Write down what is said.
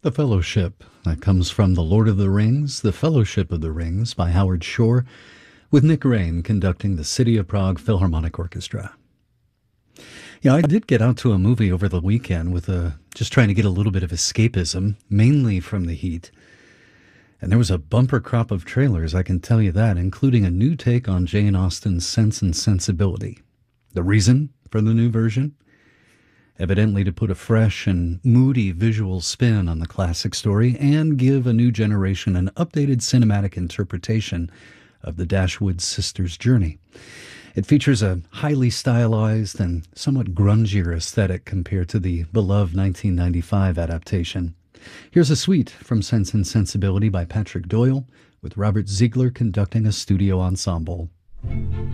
The Fellowship, that comes from The Lord of the Rings, The Fellowship of the Rings by Howard Shore, with Nick Rain conducting the City of Prague Philharmonic Orchestra. Yeah, I did get out to a movie over the weekend with just trying to get a little bit of escapism, mainly from the heat. And there was a bumper crop of trailers, I can tell you that, including a new take on Jane Austen's Sense and Sensibility. The reason for the new version? Evidently to put a fresh and moody visual spin on the classic story and give a new generation an updated cinematic interpretation of the Dashwood sisters' journey. It features a highly stylized and somewhat grungier aesthetic compared to the beloved 1995 adaptation. Here's a suite from Sense and Sensibility by Patrick Doyle, with Robert Ziegler conducting a studio ensemble.